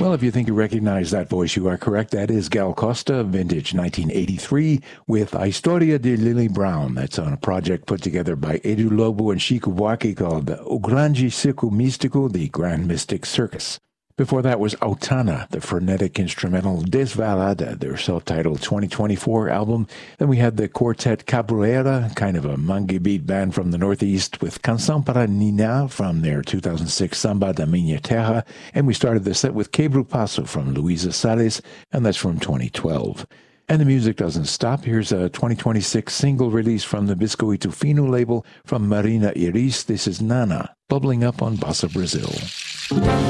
Well, if you think you recognize that voice, you are correct. That is Gal Costa, vintage 1983, with A Historia de Lily Brown. That's on a project put together by Edu Lobo and Chico Buarque called O Grande Circo Místico, the Grand Mystic Circus. Before that was Autana, the frenetic instrumental Desvalada, their self-titled 2024 album. Then we had the quartet Cabrera, kind of a mangue beat band from the Northeast, with Canção para Nina from their 2006 Samba da Minha Terra. And we started the set with Que Passo from Luisa Salles, and that's from 2012. And the music doesn't stop. Here's a 2026 single release from the Biscoito Fino label from Marina Iris. This is Nana, bubbling up on Bossa Brazil.